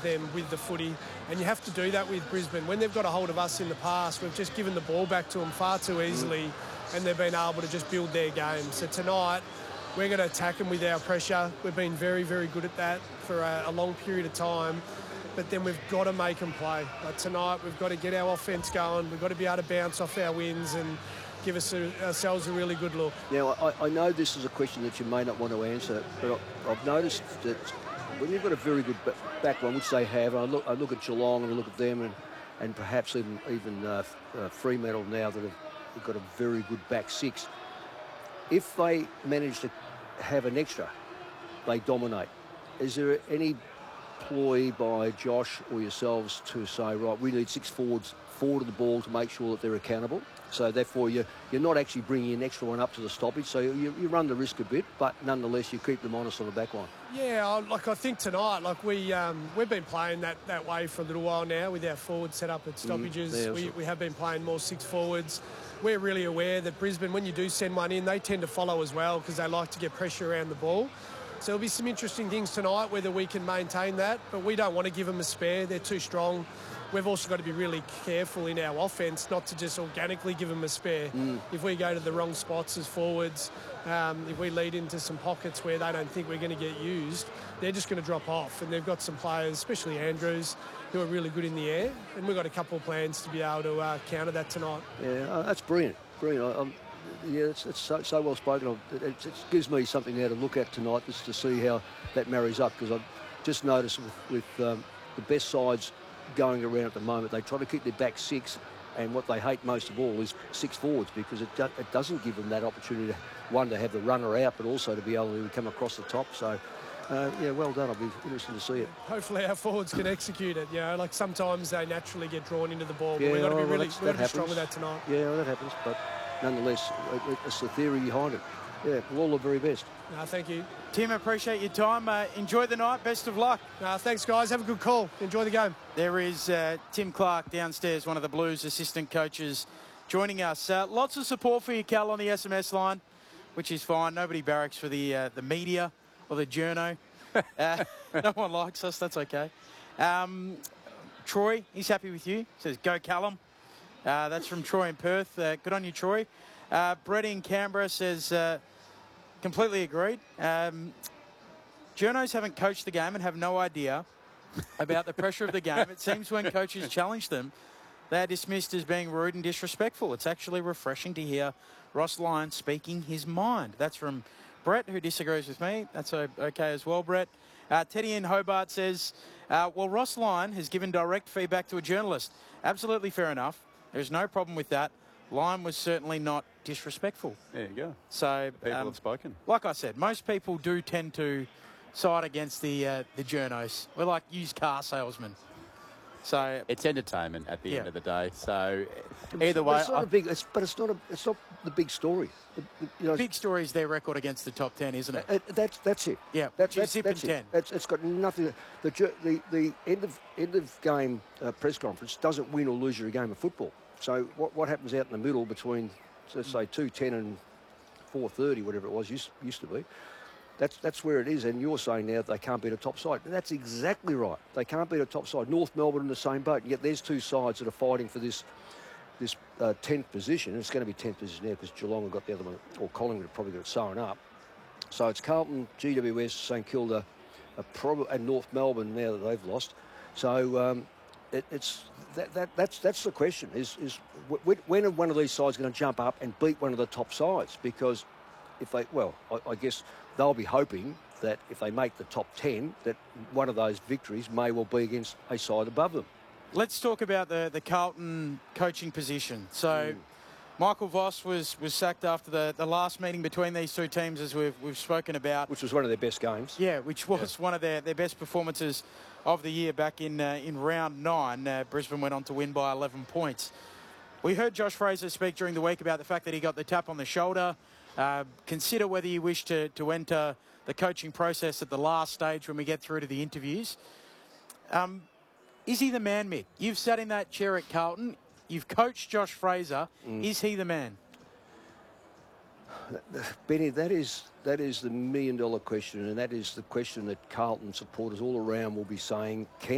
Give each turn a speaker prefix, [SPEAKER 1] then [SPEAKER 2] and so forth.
[SPEAKER 1] them with the footy. And you have to do that with Brisbane. When they've got a hold of us in the past, we've just given the ball back to them far too easily, and they've been able to just build their game. So tonight, we're going to attack them with our pressure. We've been very, very good at that for a long period of time. But then we've got to make them play. Like tonight, we've got to get our offence going. We've got to be able to bounce off our wins and give ourselves a really good look.
[SPEAKER 2] Now, I know this is a question that you may not want to answer, but I've noticed that when you've got a very good back line, which they have, and I look at Geelong and I look at them and perhaps even Fremantle now that have got a very good back six. If they manage to have an extra, they dominate. Is there any ploy by Josh or yourselves to say, right, we need 6 forwards forward of the ball to make sure that they're accountable? So therefore, you're not actually bringing an extra one up to the stoppage. So you run the risk a bit, but nonetheless, you keep them honest on the back line.
[SPEAKER 1] Yeah, I think tonight, we've been playing that way for a little while now with our forward set up at stoppages. We have been playing more 6 forwards. We're really aware that Brisbane, when you do send one in, they tend to follow as well because they like to get pressure around the ball. So there'll be some interesting things tonight, whether we can maintain that, but we don't want to give them a spare. They're too strong. We've also got to be really careful in our offence not to just organically give them a spare. If we go to the wrong spots as forwards, if we lead into some pockets where they don't think we're going to get used, they're just going to drop off. And they've got some players, especially Andrews, who are really good in the air. And we've got a couple of plans to be able to counter that tonight.
[SPEAKER 2] Yeah, that's brilliant. Brilliant. Yeah, it's so well spoken. It gives me something now to look at tonight just to see how that marries up, because I've just noticed with the best sides going around at the moment, they try to keep their back 6, and what they hate most of all is 6 forwards, because it doesn't give them that opportunity to have the runner out, but also to be able to come across the top. So yeah, well done. I'll be interested to see it.
[SPEAKER 1] Hopefully our forwards can execute it. Like sometimes they naturally get drawn into the ball, but we've got to be really strong with that tonight.
[SPEAKER 2] Yeah, well, that happens, but nonetheless, it's the theory behind it. Yeah, well, all the very best.
[SPEAKER 1] Thank you.
[SPEAKER 3] Tim, appreciate your time. Enjoy the night. Best of luck.
[SPEAKER 1] Thanks, guys. Have a good call. Enjoy the game.
[SPEAKER 3] There is Tim Clark downstairs, one of the Blues assistant coaches, joining us. Lots of support for you, Cal, on the SMS line, which is fine. Nobody barracks for the media or the journo. No one likes us. That's okay. Troy, he's happy with you. Says, go Callum. That's from Troy in Perth. Good on you, Troy. Brett in Canberra says, completely agreed. Journos haven't coached the game and have no idea about the pressure of the game. It seems when coaches challenge them, they're dismissed as being rude and disrespectful. It's actually refreshing to hear Ross Lyon speaking his mind. That's from Brett, who disagrees with me. That's okay as well, Brett. Teddy in Hobart says, well, Ross Lyon has given direct feedback to a journalist. Absolutely fair enough. There's no problem with that. Lyon was certainly not disrespectful.
[SPEAKER 4] There you go.
[SPEAKER 3] So
[SPEAKER 4] people have spoken.
[SPEAKER 3] Like I said, most people do tend to side against the journos. We're like used car salesmen. So
[SPEAKER 4] it's entertainment at the end of the day. So either way,
[SPEAKER 2] it's not it's not the big story.
[SPEAKER 3] Big story is their record against the top 10, isn't it?
[SPEAKER 2] That's it.
[SPEAKER 3] Yeah,
[SPEAKER 2] that's
[SPEAKER 3] zip and 10.
[SPEAKER 2] It's got nothing. The end of game press conference doesn't win or lose you a game of football. So what happens out in the middle between, let's say, 2:10 and 4:30, whatever it was, used to be. That's where it is, and you're saying now they can't beat a top side. That's exactly right. They can't beat a top side. North Melbourne in the same boat, and yet there's 2 sides that are fighting for this 10th position. It's going to be 10th position now because Geelong have got the other one, or Collingwood have probably got it sewn up. So it's Carlton, GWS, St Kilda, and North Melbourne now that they've lost. So that's the question: is when are one of these sides going to jump up and beat one of the top sides? Because I guess they'll be hoping that if they make the top 10, that one of those victories may well be against a side above them.
[SPEAKER 3] Let's talk about the Carlton coaching position. So Michael Voss was sacked after the last meeting between these 2 teams, as we've spoken about.
[SPEAKER 2] Which was one of their best games.
[SPEAKER 3] Yeah, which was one of their best performances of the year back in round 9. Brisbane went on to win by 11 points. We heard Josh Fraser speak during the week about the fact that he got the tap on the shoulder. Consider whether you wish to enter the coaching process at the last stage when we get through to the interviews. Is he the man, Mick? You've sat in that chair at Carlton. You've coached Josh Fraser. Is he the man?
[SPEAKER 2] Benny, that is the $1 million question, and that is the question that Carlton supporters all around will be saying, can